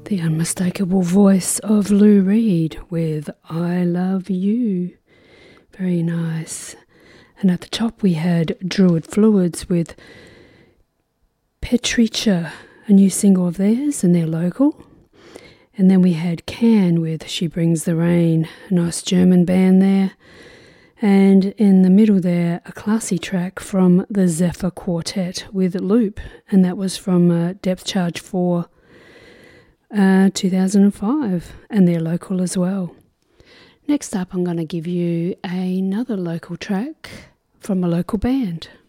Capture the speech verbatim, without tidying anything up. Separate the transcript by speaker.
Speaker 1: The unmistakable voice of Lou Reed with I Love You. Very nice. And at the top we had Druid Fluids with Petricha, a new single of theirs, and they're local. And then we had Can with She Brings the Rain, a nice German band there. And in the middle there, a classy track from the Zephyr Quartet with Loop, and that was from uh, Depth Charge four, uh, two thousand five, and they're local as well. Next up, I'm going to give you another local track from a local band.